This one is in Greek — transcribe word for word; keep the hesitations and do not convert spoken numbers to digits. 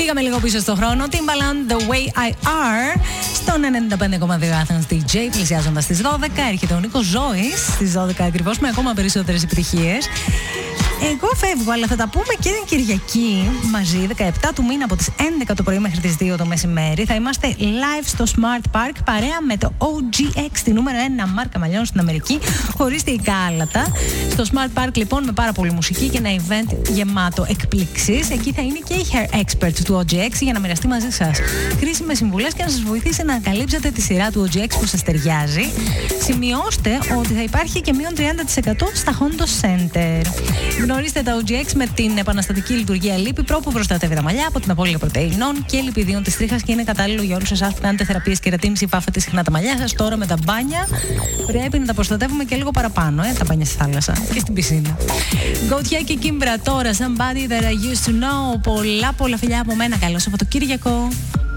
Πήγαμε λίγο πίσω στον χρόνο. Timbaland, The Way I Are, στον ενενήντα πέντε κόμμα δύο Athens ντι τζέι, πλησιάζοντας τις δώδεκα. Έρχεται ο Νίκος Ζώης στις δώδεκα ακριβώς, με ακόμα περισσότερες επιτυχίες. Εγώ φεύγω, αλλά θα τα πούμε και την Κυριακή μαζί, δεκαεπτά του μήνα, από τις έντεκα το πρωί μέχρι τις δύο το μεσημέρι. Θα είμαστε live στο Smart Park παρέα με το ο τζι εξ, τη νούμερο ένα μάρκα μαλλιών στην Αμερική, χωρίς τη κάλατα. Στο Smart Park λοιπόν, με πάρα πολύ μουσική και ένα event γεμάτο εκπλήξεις. Εκεί θα είναι και η hair expert του ο τζι εξ για να μοιραστεί μαζί σας χρήσιμες συμβουλές και να σας βοηθήσει να καλύψετε τη σειρά του ο τζι εξ που σας ταιριάζει. Σημειώστε ότι θα υπάρχει και μείον τριάντα τοις εκατό στα Hondo Center. Γνωρίστε τα ο τζι εξ με την επαναστατική λειτουργία λίπη Pro που προστατεύει τα μαλλιά από την απώλεια πρωτεϊνών και λιπιδίων της τρίχας και είναι κατάλληλο για όλους εσάς που κάνετε θεραπείες κερατίνης ή βάφετε συχνά τα μαλλιά σας. Τώρα με τα μπάνια πρέπει να τα προστατεύουμε και λίγο παραπάνω, ε, τα μπάνια στη θάλασσα και στην πισίνα. Γκοτιέ και Κίμπρα τώρα, Somebody That I Used To Know. Πολλά πολλά φιλιά από μένα. Καλό Σαββατοκύριακο.